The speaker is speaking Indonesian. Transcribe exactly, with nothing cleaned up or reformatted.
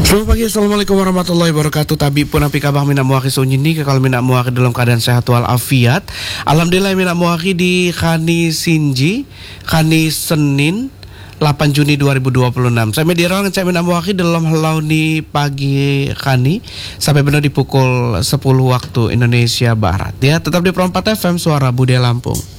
Selamat pagi, Assalamualaikum warahmatullahi wabarakatuh. Tabi pun api kabah mina muaki sunyini kekal mina muaki dalam keadaan sehat walafiat. Alhamdulillah mina muaki di Khani Sinji, Khani Senin delapan Juni dua ribu dua puluh enam. Saya media orang saya mina muaki dalam halau ni pagi Khani sampai benar di pukul sepuluh waktu Indonesia Barat. Ya, tetap di Pro empat F M Suara Budaya Lampung.